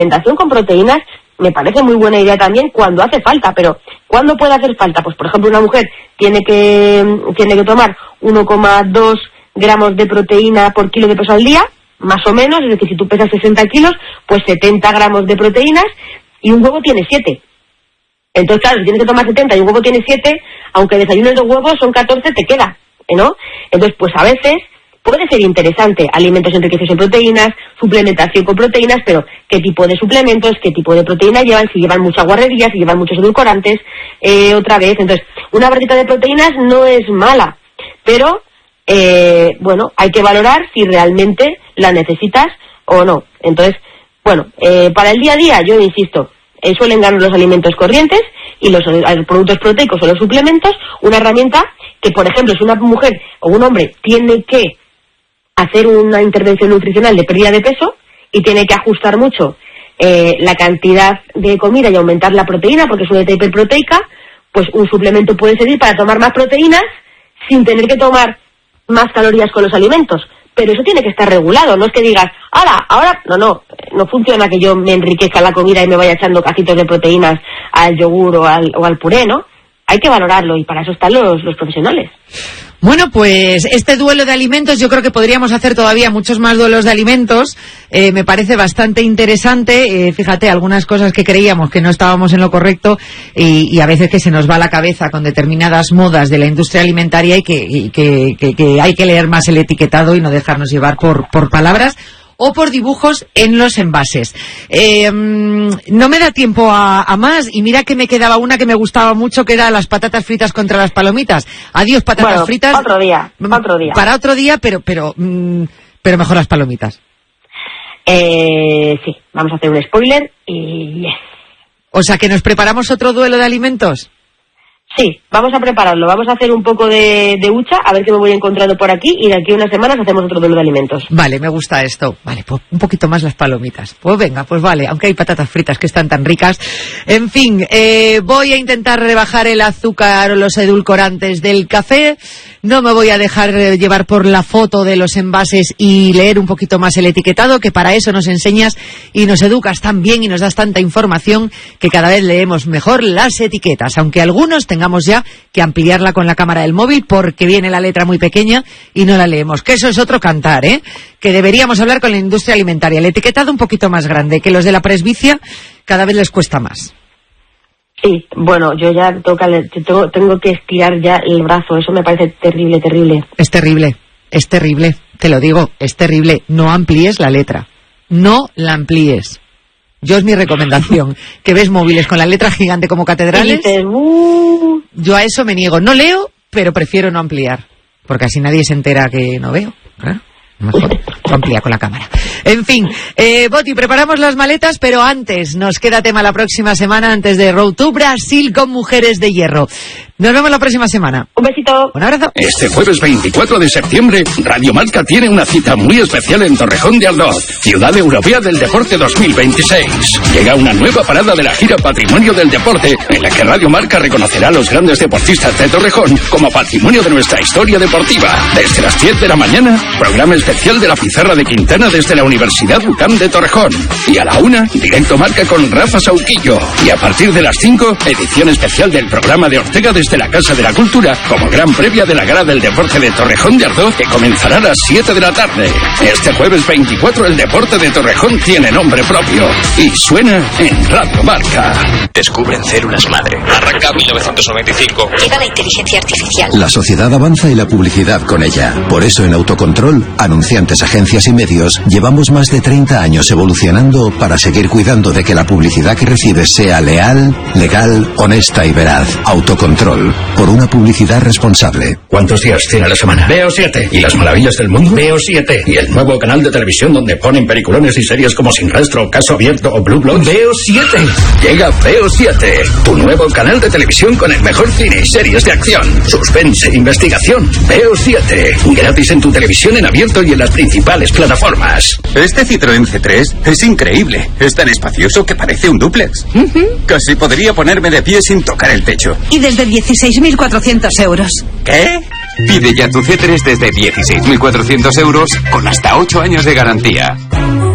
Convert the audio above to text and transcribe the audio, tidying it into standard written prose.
suplementación con proteínas me parece muy buena idea también cuando hace falta, pero ¿cuándo puede hacer falta? Pues por ejemplo una mujer tiene que tomar 1,2 gramos de proteína por kilo de peso al día, más o menos, es decir, si tú pesas 60 kilos, pues 70 gramos de proteínas, y un huevo tiene 7. Entonces, claro, si tienes que tomar 70 y un huevo tiene 7, aunque desayunes 2 huevos, son 14, te queda, ¿no? Entonces, pues a veces puede ser interesante alimentos enriquecidos en proteínas, suplementación con proteínas, pero ¿qué tipo de suplementos, qué tipo de proteína llevan? Si llevan mucha guarrería, si llevan muchos edulcorantes, otra vez. Entonces, una barrita de proteínas no es mala, pero, bueno, hay que valorar si realmente la necesitas o no. Entonces, bueno, para el día a día, yo insisto, suelen ganar los alimentos corrientes y los productos proteicos o los suplementos, una herramienta que, por ejemplo, si una mujer o un hombre tiene que hacer una intervención nutricional de pérdida de peso y tiene que ajustar mucho la cantidad de comida y aumentar la proteína porque es una dieta hiperproteica, pues un suplemento puede servir para tomar más proteínas sin tener que tomar más calorías con los alimentos. Pero eso tiene que estar regulado, no es que digas, ahora, no funciona que yo me enriquezca la comida y me vaya echando cacitos de proteínas al yogur o al puré, ¿no? Hay que valorarlo y para eso están los profesionales. Bueno, pues este duelo de alimentos, yo creo que podríamos hacer todavía muchos más duelos de alimentos. Me parece bastante interesante. Fíjate, algunas cosas que creíamos que no estábamos en lo correcto y a veces que se nos va la cabeza con determinadas modas de la industria alimentaria y que hay que leer más el etiquetado y no dejarnos llevar por palabras o por dibujos en los envases. No me da tiempo a más, y mira que me quedaba una que me gustaba mucho, que era las patatas fritas contra las palomitas. Adiós patatas fritas. Otro día. Para otro día, pero mejor las palomitas. Sí, vamos a hacer un spoiler y yes. O sea, que nos preparamos otro duelo de alimentos. Sí, vamos a prepararlo, vamos a hacer un poco de hucha, a ver qué me voy encontrando por aquí, y de aquí a unas semanas hacemos otro duelo de alimentos. Vale, me gusta esto. Vale, pues un poquito más las palomitas. Pues venga, pues vale, aunque hay patatas fritas que están tan ricas. En fin, voy a intentar rebajar el azúcar o los edulcorantes del café. No me voy a dejar llevar por la foto de los envases y leer un poquito más el etiquetado, que para eso nos enseñas y nos educas tan bien y nos das tanta información que cada vez leemos mejor las etiquetas, aunque algunos tengamos ya que ampliarla con la cámara del móvil porque viene la letra muy pequeña y no la leemos, que eso es otro cantar, que deberíamos hablar con la industria alimentaria. El etiquetado un poquito más grande, que los de la presbicia cada vez les cuesta más. Sí, bueno, yo ya tengo que estirar ya el brazo, eso me parece terrible. Es terrible, te lo digo, es terrible. No amplíes la letra, no la amplíes. Yo es mi recomendación, que ves móviles con la letra gigante como catedrales. Yo a eso me niego, no leo, pero prefiero no ampliar, porque así nadie se entera que no veo, claro. Mejor amplía con la cámara. En fin, Boti, preparamos las maletas, pero antes nos queda tema la próxima semana, antes de Road to Brasil con Mujeres de Hierro. Nos vemos la próxima semana. Un besito. Un abrazo. Este jueves 24 de septiembre, Radio Marca tiene una cita muy especial en Torrejón de Ardoz, Ciudad Europea del Deporte 2026. Llega una nueva parada de la gira Patrimonio del Deporte, en la que Radio Marca reconocerá a los grandes deportistas de Torrejón como patrimonio de nuestra historia deportiva. Desde las 10 de la mañana, programa especial de la Pizarra de Quintana desde la Universidad UCAM de Torrejón. Y a la 1, directo Marca con Rafa Sauquillo. Y a partir de las 5, edición especial del programa de Ortega desde la Casa de la Cultura, como gran previa de la Gala del Deporte de Torrejón de Ardoz, que comenzará a las 7 de la tarde. Este jueves 24, el deporte de Torrejón tiene nombre propio y suena en Radio Marca. Descubren células madre. Arranca 1995. Llega la inteligencia artificial. La sociedad avanza y la publicidad con ella. Por eso en Autocontrol, anunciantes, agencias y medios, llevamos más de 30 años evolucionando para seguir cuidando de que la publicidad que recibes sea leal, legal, honesta y veraz. Autocontrol. Por una publicidad responsable. ¿Cuántos días tiene la semana? Veo 7. ¿Y las maravillas del mundo? Veo 7. ¿Y el nuevo canal de televisión donde ponen peliculones y series como Sin Rastro, Caso Abierto o Blue Bloods? Veo 7. Llega Veo 7, tu nuevo canal de televisión con el mejor cine y series de acción, suspense e investigación. Veo 7. Gratis en tu televisión en abierto y en las principales plataformas. Este Citroën C3 es increíble. Es tan espacioso que parece un dúplex. Casi podría ponerme de pie sin tocar el techo. Y desde 16.400 euros. ¿Qué? Pide ya tu C3 desde 16.400 euros con hasta 8 años de garantía.